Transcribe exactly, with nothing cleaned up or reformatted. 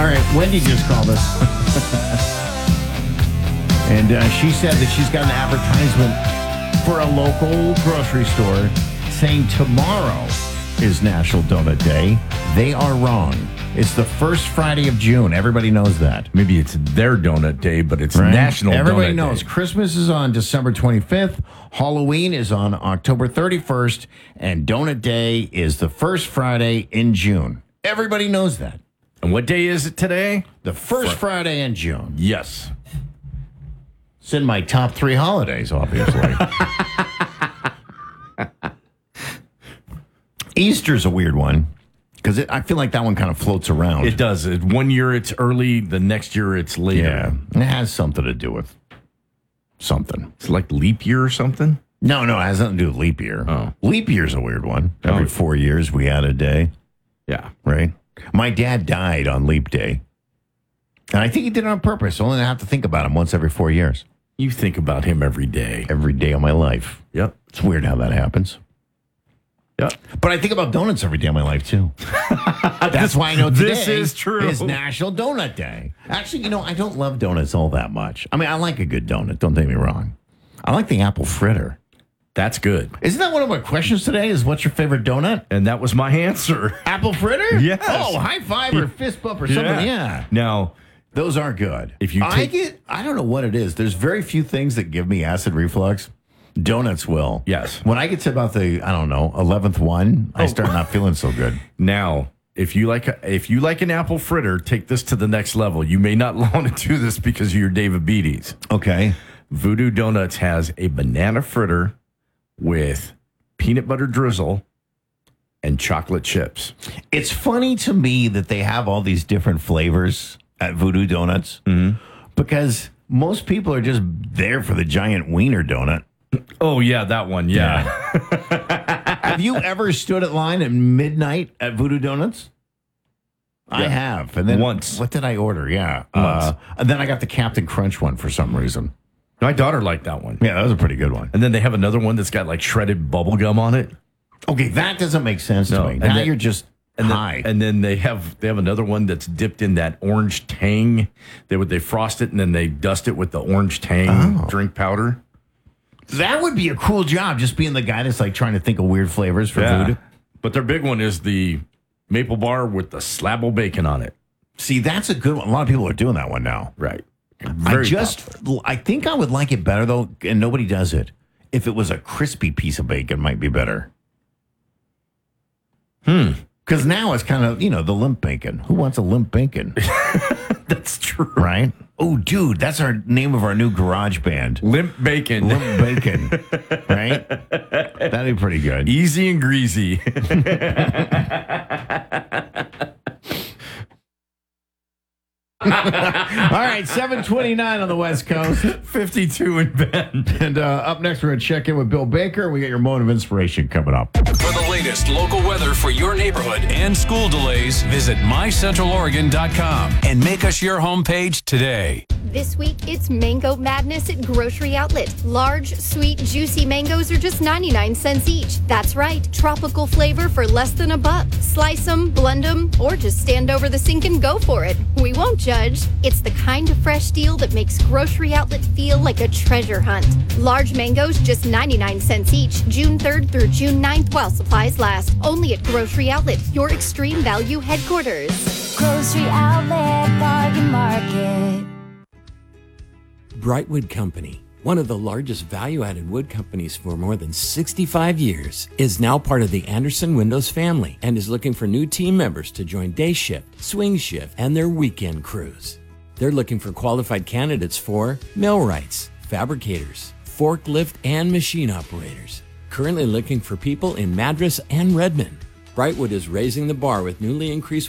right, Wendy just called us. And uh, she said that she's got an advertisement for a local grocery store saying tomorrow is National Donut Day. They are wrong. It's the first Friday of June. Everybody knows that. Maybe it's their donut day, but it's Right? National Everybody Donut knows Day. Christmas is on December twenty-fifth. Halloween is on October thirty-first. And Donut Day is the first Friday in June. Everybody knows that. And what day is it today? The first Fr- Friday in June. Yes. It's in my top three holidays, obviously. Easter's a weird one because I feel like that one kind of floats around. It does. It, one year it's early, the next year it's later. Yeah, it has something to do with something. It's like leap year or something? No, no, it has nothing to do with leap year. Oh. Leap year's a weird one. Every Oh. four years we add a day, Yeah. right? My dad died on leap day. And I think he did it on purpose. Only I have to think about him once every four years. You think about him every day. Every day of my life. Yep. It's weird how that happens. Yep. But I think about donuts every day of my life, too. That's why I know today This is true. is National Donut Day. Actually, you know, I don't love donuts all that much. I mean, I like a good donut. Don't take me wrong. I like the apple fritter. That's good. Isn't that one of my questions today is what's your favorite donut? And that was my answer. Apple fritter? Yes. Oh, high five or fist bump or something. Yeah. Now, Those are good. If you I take- get, I don't know what it is. There's very few things that give me acid reflux. Donuts will. Yes. When I get to about the, I don't know, eleventh one, I start not feeling so good. now, if you like a, if you like an apple fritter, take this to the next level. You may not want to do this because of your diabetes. Okay. Voodoo Donuts has a banana fritter with peanut butter drizzle and chocolate chips. It's funny to me that they have all these different flavors at Voodoo Donuts because most people are just there for the giant wiener donut. Oh, yeah, that one. Yeah. Have you ever stood at line at midnight at Voodoo Donuts? I Yeah. have. And then Once. What did I order? Yeah. Once. Uh, and then I got the Captain Crunch one for some reason. My daughter liked that one. Yeah, that was a pretty good one. And then they have another one that's got like shredded bubble gum on it. Okay, that doesn't make sense No, to me. and Now then- you're just And then, high. and then they have they have another one that's dipped in that orange tang. They would they frost it and then they dust it with the orange tang Oh. drink powder. That would be a cool job, just being the guy that's like trying to think of weird flavors for food. But their big one is the maple bar with the slab of bacon on it. See, that's a good one. A lot of people are doing that one now. Right. I Very just, popular. I think I would like it better though, and nobody does it. If it was a crispy piece of bacon, might be better. Hmm. Because now it's kind of, you know, the limp bacon. Who wants a limp bacon? That's true. Right? Oh, dude, that's our name of our new garage band. Limp bacon. Limp bacon. Right? That'd be pretty good. Easy and greasy. All right, seven twenty-nine on the West Coast. fifty-two in Bend. And uh, up next, we're going to check in with Bill Baker. We got your moment of inspiration coming up. For the latest local weather for your neighborhood and school delays, visit my central oregon dot com and make us your homepage today. This week, it's Mango Madness at Grocery Outlet. Large, sweet, juicy mangoes are just ninety-nine cents each. That's right, tropical flavor for less than a buck. Slice them, blend them, or just stand over the sink and go for it. We won't judge. It's the kind of fresh deal that makes Grocery Outlet feel like a treasure hunt. Large mangoes, just ninety-nine cents each, June third through June ninth while supplies last. Only at Grocery Outlet, your extreme value headquarters. Grocery Outlet Bargain Market. Brightwood Company, one of the largest value-added wood companies for more than sixty-five years, is now part of the Anderson Windows family and is looking for new team members to join day shift, swing shift, and their weekend crews. They're looking for qualified candidates for millwrights, fabricators, forklift, and machine operators. Currently looking for people in Madras and Redmond. Brightwood is raising the bar with newly increased